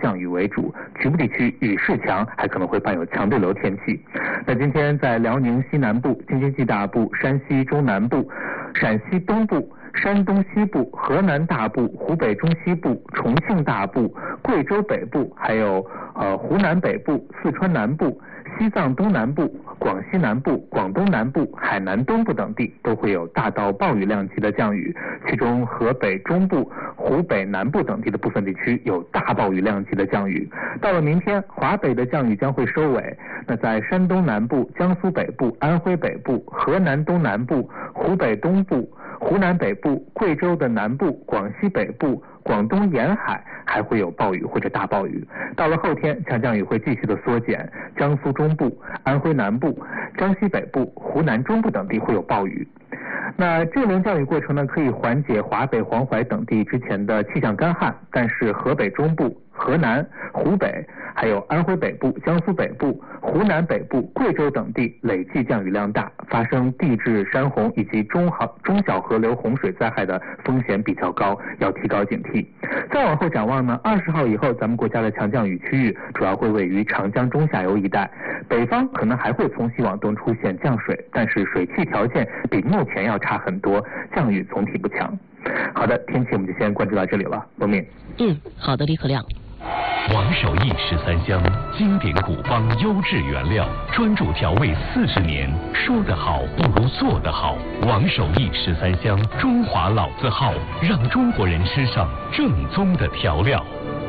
降雨为主，局部地区雨势强，还可能会伴有强对流天气。那今天在辽宁西南部、京津冀大部、山西中南部、陕西东部、山东西部、河南大部、湖北中西部、重庆大部、贵州北部，还有湖南北部、四川南部、西藏东南部、广西南部、广东南部、海南东部等地都会有大到暴雨量级的降雨，其中河北中部、湖北南部等地的部分地区有大暴雨量级的降雨。到了明天，华北的降雨将会收尾，那在山东南部、江苏北部、安徽北部、河南东南部、湖北东部、湖南北部、贵州的南部、广西北部、广东沿海还会有暴雨或者大暴雨。到了后天，强降雨会继续的缩减，江苏中部、安徽南部、江西北部、湖南中部等地会有暴雨。那这轮降雨过程呢，可以缓解华北、黄淮等地之前的气象干旱，但是河北中部、河南、湖北，还有安徽北部、江苏北部、湖南北部、贵州等地累计降雨量大，发生地质山洪以及中小河流洪水灾害的风险比较高，要提高警惕。再往后展望呢，20号以后，咱们国家的强降雨区域主要会位于长江中下游一带，北方可能还会从西往东出现降水，但是水汽条件比目前要差很多，降雨总体不强。好的，天气我们就先关注到这里了，罗敏。 好的，李可亮。 王守义13香，经典古方，优质原料，专注调味40年。说得好不如做得好。王守义13香，中华老字号，让中国人吃上正宗的调料。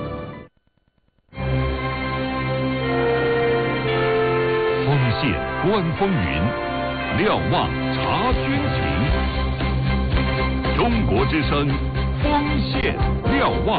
丰县观风云，瞭望察军情。中国之声，丰县瞭望。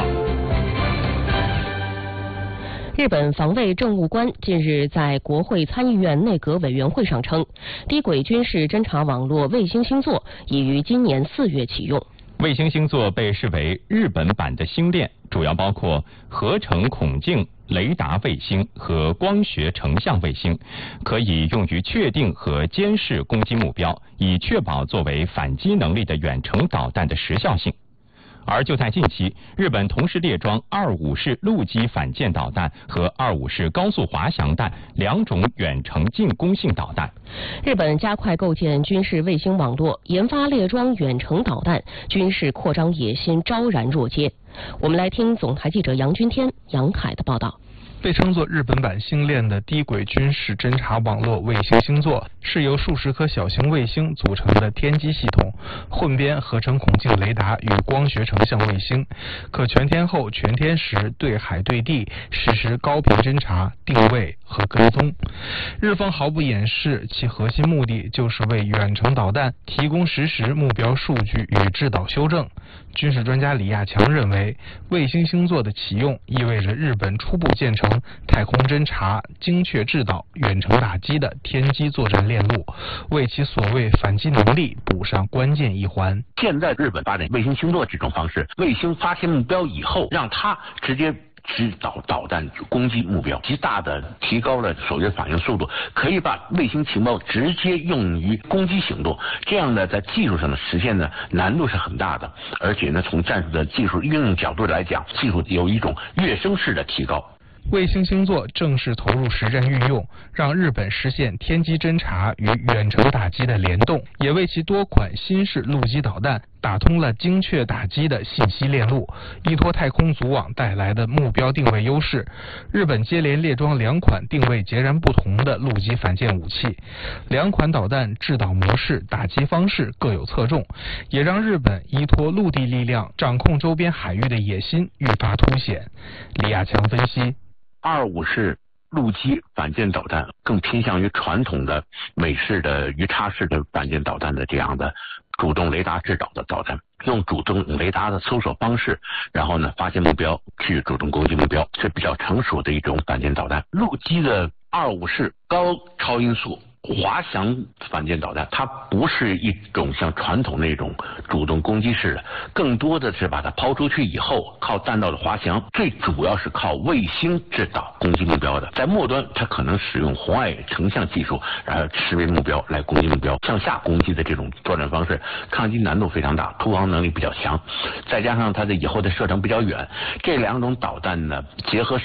日本防卫政务官近日在国会参议院内阁委员会上称，低轨军事侦察网络卫星星座已于今年4月启用。 卫星星座被视为日本版的星链，主要包括合成孔径雷达卫星和光学成像卫星，可以用于确定和监视攻击目标，以确保作为反击能力的远程导弹的时效性。而就在近期，日本同时列装25式陆基反舰导弹和25式高速滑翔弹2种远程进攻性导弹。 日本加快构建军事卫星网络，研发列装远程导弹，军事扩张野心昭然若揭。我们来听总台记者杨军天、杨海的报道。 被称作日本版星链的低轨军事侦察网络卫星星座，是由数十颗小型卫星组成的天基系统，混编合成孔径雷达与光学成像卫星，可全天候、全天时对海对地实施高频侦察、定位和跟踪。日方毫不掩饰，其核心目的就是为远程导弹提供实时目标数据与制导修正。军事专家李亚强认为，卫星星座的启用意味着日本初步建成太空侦察、精确制导、远程打击的天基作战链路，为其所谓反击能力补上关键一环。 现在日本发展卫星星座这种方式，卫星发现目标以后，让它直接指导导弹攻击目标，极大的提高了手机反应速度，可以把卫星情报直接用于攻击行动。这样呢，在技术上的实现呢，难度是很大的，而且呢，从战术的技术应用角度来讲，技术有一种跃升式的提高。 卫星星座正式投入实战运用，让日本实现天基侦察与远程打击的联动，也为其多款新式陆基导弹打通了精确打击的信息链路，依托太空组网带来的目标定位优势。日本接连列装2款定位截然不同的陆基反舰武器，2款导弹制导模式、打击方式各有侧重，也让日本依托陆地力量掌控周边海域的野心愈发凸显。李亚强分析 ，25式陆基反舰导弹更偏向于传统的美式的鱼叉式的反舰导弹的这样的主动雷达制导的导弹，用主动雷达的搜索方式，然后呢发现目标，去主动攻击目标，是比较成熟的一种反舰导弹。陆基的25式高超音速滑翔反舰导弹，它不是一种像传统那种主动攻击式的，更多的是把它抛出去以后，靠弹道的滑翔，最主要是靠卫星制导攻击目标的。在末端，它可能使用红外成像技术，然后识别目标来攻击目标，向下攻击的这种作战方式，抗击难度非常大，突防能力比较强，再加上它的以后的射程比较远，这2种导弹呢结合